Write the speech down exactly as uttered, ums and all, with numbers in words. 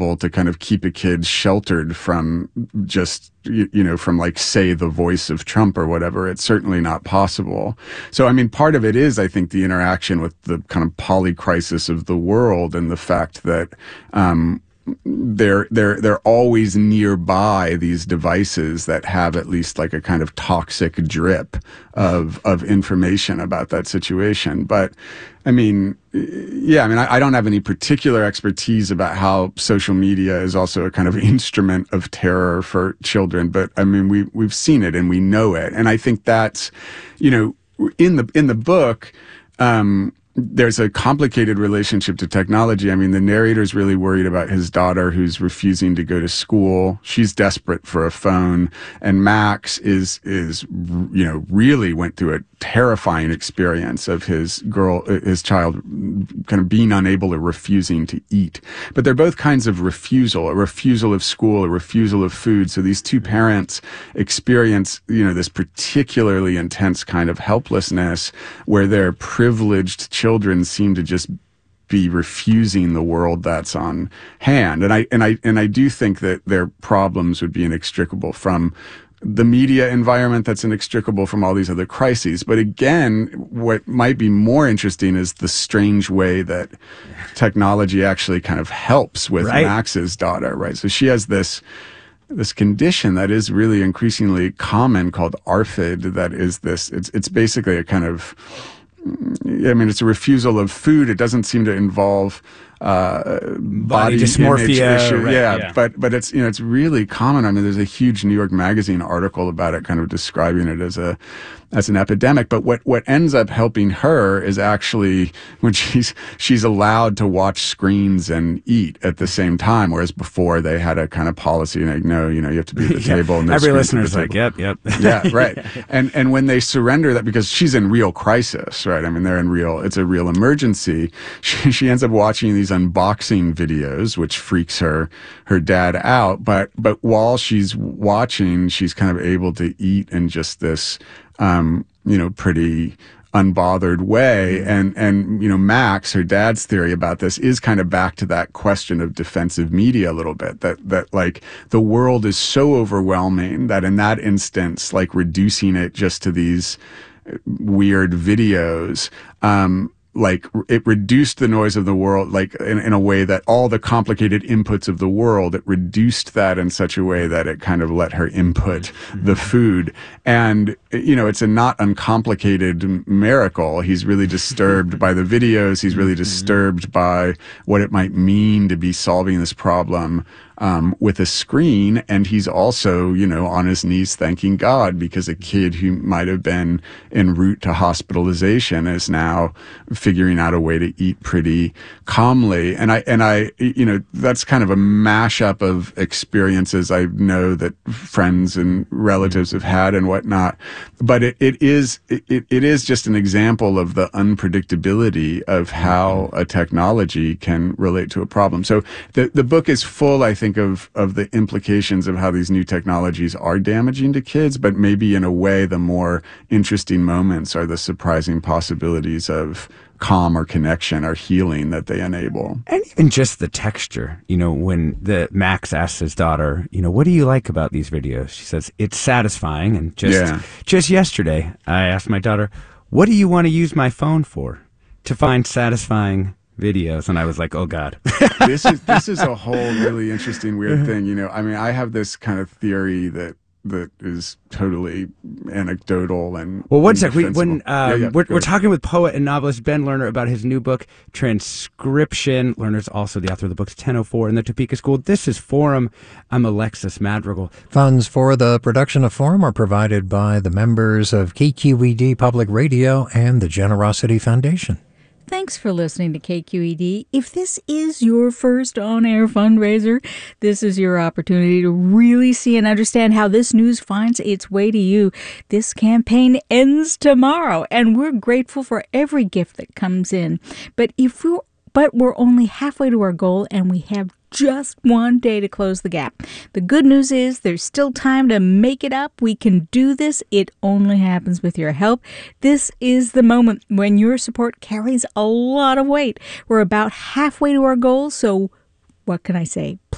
possible to kind of keep a kid sheltered from just, you, you know, from like, say, the voice of Trump or whatever. It's certainly not possible. So, I mean, part of it is, I think, the interaction with the kind of polycrisis of the world and the fact that, um, they're they're they're always nearby these devices that have at least like a kind of toxic drip of of information about that situation. But I mean, yeah, I mean, I, I don't have any particular expertise about how social media is also a kind of instrument of terror for children. But I mean, we we've seen it and we know it, and I think that's, you know, in the in the book. Um, There's a complicated relationship to technology. I mean, the narrator's really worried about his daughter who's refusing to go to school. She's desperate for a phone. And Max is, is, you know, really went through a terrifying experience of his girl, his child kind of being unable or refusing to eat. But they're both kinds of refusal, a refusal of school, a refusal of food. So these two parents experience, you know, this particularly intense kind of helplessness where their privileged children seem to just be refusing the world that's on hand. And I, and I, and I do think that their problems would be inextricable from the media environment that's inextricable from all these other crises. But again, what might be more interesting is the strange way that technology actually kind of helps with right. Max's daughter, right? So she has this this condition that is really increasingly common called A R F I D. That is this, it's it's basically a kind of, I mean, it's a refusal of food. It doesn't seem to involve uh, body, body dysmorphia. Issue. Right, yeah, yeah, but but it's, you know, it's really common. I mean, there's a huge New York Magazine article about it, kind of describing it as a as an epidemic. But what what ends up helping her is actually when she's she's allowed to watch screens and eat at the same time, whereas before they had a kind of policy like, no, you know, you have to be at the yeah. table. And no every screens at the listener's like, table. yep, yep. Yeah, right. And and when they surrender that, because she's in real crisis, right? I mean, they're in real, it's a real emergency. She, she ends up watching these unboxing videos, which freaks her her dad out. But but while she's watching, she's kind of able to eat in just this, um, you know, pretty unbothered way. And, and, you know, Max, her dad's theory about this is kind of back to that question of defensive media a little bit, that, that like the world is so overwhelming that in that instance, like reducing it just to these weird videos, um, like it reduced the noise of the world, like in, in a way that all the complicated inputs of the world, it reduced that in such a way that it kind of let her input mm-hmm. the food. And, you know, it's a not uncomplicated miracle. He's really disturbed by the videos. He's really disturbed by what it might mean to be solving this problem Um, with a screen. And he's also, you know, on his knees thanking God because a kid who might have been en route to hospitalization is now figuring out a way to eat pretty calmly. And I, and I, you know, that's kind of a mashup of experiences I know that friends and relatives have had and whatnot. But it, it is, it, it is just an example of the unpredictability of how a technology can relate to a problem. So the, the book is full, I think, of of the implications of how these new technologies are damaging to kids, but maybe in a way the more interesting moments are the surprising possibilities of calm or connection or healing that they enable. And even just the texture, you know, when the Max asks his daughter, you know, what do you like about these videos? She says, it's satisfying. And just yeah. just yesterday, I asked my daughter, what do you want to use my phone for? To find satisfying videos. And I was like, oh God. this is this is a whole really interesting, weird thing. You know, I mean, I have this kind of theory that that is totally anecdotal and well, one sec. We, when um, yeah, yeah, we're, we're talking with poet and novelist Ben Lerner about his new book, Transcription. Lerner's also the author of the books ten oh four and the Topeka School. This is Forum. I'm Alexis Madrigal. Funds for the production of Forum are provided by the members of K Q E D Public Radio and the Generosity Foundation. Thanks for listening to K Q E D. If this is your first on-air fundraiser, this is your opportunity to really see and understand how this news finds its way to you. This campaign ends tomorrow, and we're grateful for every gift that comes in. But if we but we're only halfway to our goal, and we have just one day to close the gap. The good news is there's still time to make it up. We can do this. It only happens with your help. This is the moment when your support carries a lot of weight. We're about halfway to our goal, so what can I say?